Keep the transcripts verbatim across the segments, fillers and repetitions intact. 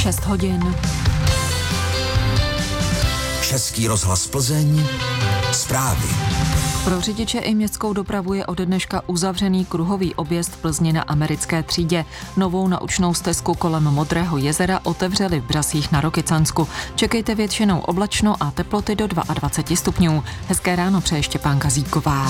šest hodin. Český rozhlas Plzeň. Zprávy. Pro řidiče i městskou dopravu je ode dneška uzavřený kruhový objezd Plzně na Americké třídě. Novou naučnou stezku kolem Modrého jezera otevřeli v Břasích na Rokycansku. Čekejte většinou oblačno a teploty do dvacet dva stupňů. Hezké ráno přeje Štěpánka Zíková.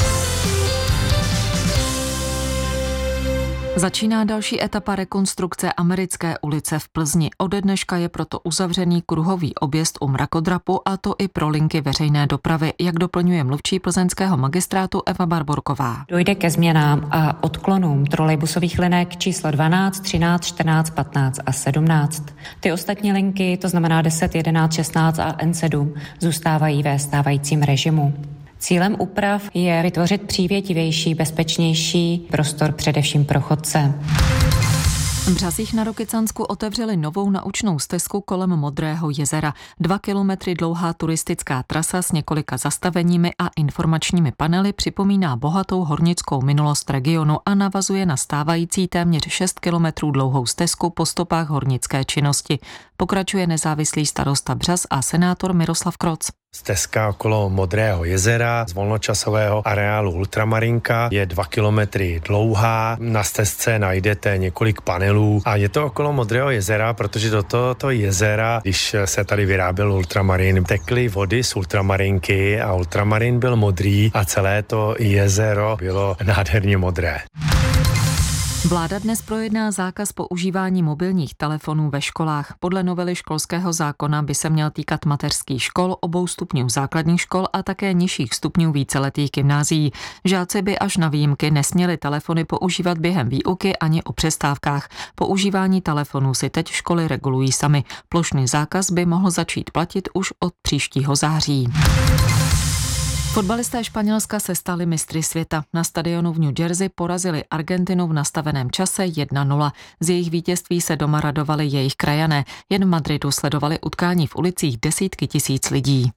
Začíná další etapa rekonstrukce Americké ulice v Plzni. Ode dneška je proto uzavřený kruhový objezd u mrakodrapu, a to i pro linky veřejné dopravy, jak doplňuje mluvčí plzeňského magistrátu Eva Barborková. Dojde ke změnám a odklonům trolejbusových linek číslo dvanáct, třináct, čtrnáct, patnáct a sedmnáct. Ty ostatní linky, to znamená deset, jedenáct, šestnáct a N sedm, zůstávají ve stávajícím režimu. Cílem úprav je vytvořit přívětivější, bezpečnější prostor především pro chodce. V Břasích na Rokycansku otevřeli novou naučnou stezku kolem Modrého jezera. Dva kilometry dlouhá turistická trasa s několika zastaveními a informačními panely připomíná bohatou hornickou minulost regionu a navazuje na stávající téměř šest kilometrů dlouhou stezku po stopách hornické činnosti. Pokračuje nezávislý starosta Břas a senátor Miroslav Kroc. Stezka okolo Modrého jezera z volnočasového areálu Ultramarinka je dva kilometry dlouhá. Na stezce najdete několik panelů a je to okolo Modrého jezera, protože do tohoto jezera, když se tady vyráběl ultramarin, tekly vody z ultramarinky a ultramarin byl modrý a celé to jezero bylo nádherně modré. Vláda dnes projedná zákaz používání mobilních telefonů ve školách. Podle novely školského zákona by se měl týkat mateřských škol, obou stupňů základních škol a také nižších stupňů víceletých gymnázií. Žáci by až na výjimky nesměli telefony používat během výuky ani o přestávkách. Používání telefonů si teď školy regulují sami. Plošný zákaz by mohl začít platit už od příštího září. Fotbalisté Španělska se stali mistry světa. Na stadionu v New Jersey porazili Argentinu v nastaveném čase jedna nula. Z jejich vítězství se doma radovali jejich krajané. Jen v Madridu sledovali utkání v ulicích desítky tisíc lidí.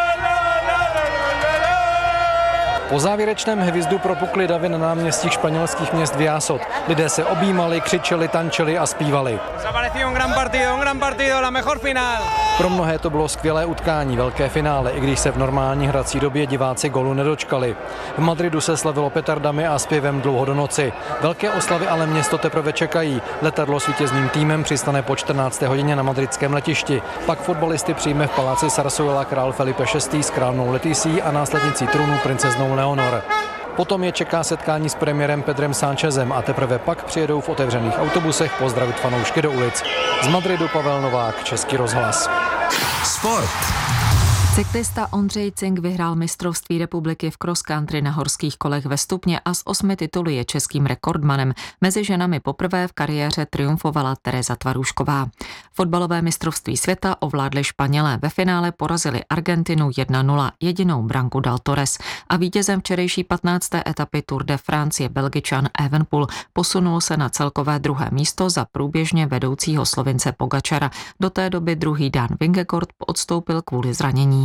Po závěrečném hvizdu propukly davy na náměstích španělských měst Viasot. Lidé se objímali, křičeli, tančili a zpívali. Pro mnohé to bylo skvělé utkání, velké finále, i když se v normální hrací době diváci gólu nedočkali. V Madridu se slavilo petardami a zpěvem dlouho do noci. Velké oslavy ale město teprve čekají. Letadlo s vítězným týmem přistane po čtrnácté hodině na madridském letišti. Pak fotbalisty přijme v paláci Sarsuela král Felipe šestý s královnou Leticí a následnicí trůnu princeznou Leonor. Potom je čeká setkání s premiérem Pedrem Sánchezem a teprve pak přijedou v otevřených autobusech pozdravit fanoušky do ulic. Z Madridu Pavel Novák, Český rozhlas. Sport. Cyklista Ondřej Cink vyhrál mistrovství republiky v cross country na horských kolech ve Stupně a z osmi tituly je českým rekordmanem. Mezi ženami poprvé v kariéře triumfovala Tereza Tvarůšková. Fotbalové mistrovství světa ovládli Španělé. Ve finále porazili Argentinu jedna nula, jedinou branku dal Torres. A vítězem včerejší patnácté etapy Tour de France je Belgičan Evenepoel. Posunul se na celkové druhé místo za průběžně vedoucího Slovince Pogačara. Do té doby druhý Dan Vingegaard odstoupil kvůli zranění.